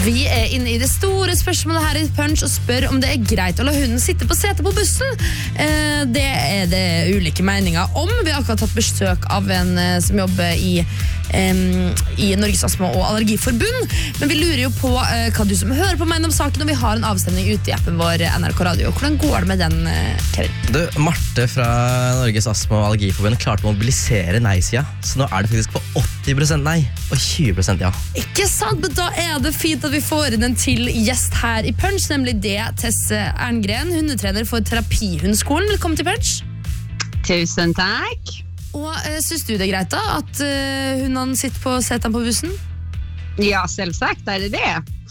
Vi inne I det store spørsmålet her I Punch og spør om det greit å la hunden sitte på setet på bussen. Det det ulike meninger om. Vi har akkurat tatt besøk av en som jobber I Norges Astma- og Allergiforbund. Men vi lurer jo på hva du som hører på mener om saken, og vi har en avstemning ute I appen vår NRK Radio. Hvordan går det med den, Kevin? Du, Marte fra Norges Astma- og Allergiforbund klarte å mobilisere nei-sida, så nå det faktisk på 80% nei og 20% ja. Ikke sant, men da det fint at vi får inn en til gjest her I Punch, nemlig det Tesse Erngren, hundetrener for Terapihundskolen. Velkommen til Punch. Tusen takk. Og synes du det greit da, at hundene sitter på setene på bussen? Ja, selvsagt det det.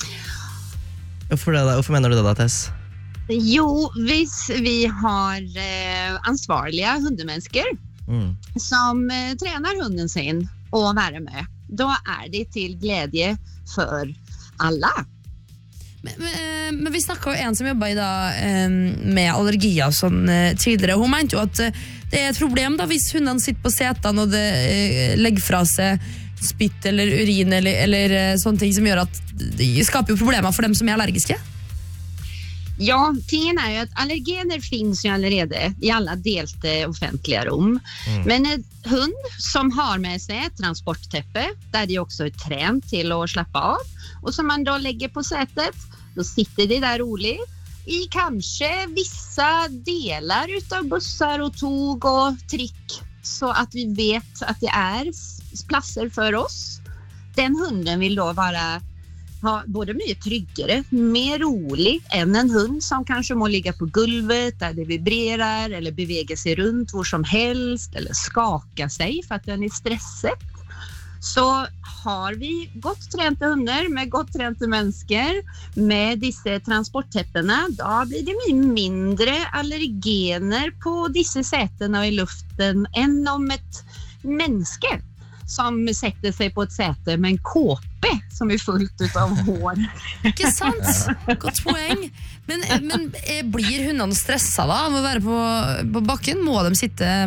Hvorfor mener du det da, Tess? Jo, hvis vi har ansvarlige hundemennesker som tränar hunden sin och vara med, då det till glädje för alla. Men vi snakket jo en som jobbet I dag med allergier sånn tidligere. Hun mente jo at det et problem da hvis hundene sitter på setene og det legger fra seg spytt eller urin eller sånne ting som gjør at det skaper jo problemer for dem som allergiske. Ja, tingen ju att allergener finns ju allerede I alla delte offentliga rum. Men en hund som har med sig ett transporttäppe där de också tränat till att slappa av och som man då lägger på sätet, då sitter de där roligt I kanske vissa delar utav bussar och tåg och trick så att vi vet att det platser för oss. Den hunden vill då ha både mycket tryggare, mer rolig än en hund som kanske må ligga på gulvet där det vibrerar eller beväga sig runt hvor som helst eller skaka sig för att den stressad. Så har vi gott tränade hundar med gott tränade människor med dessa transporttäppena, då blir det mindre allergener på dessa säten och I luften än om ett människa som sätter sig på ett säte med en kåpe som fullt utav hår. Ikke sant? Godt poeng. Men blir hundene stresset da av å være på bakken? Må de sitte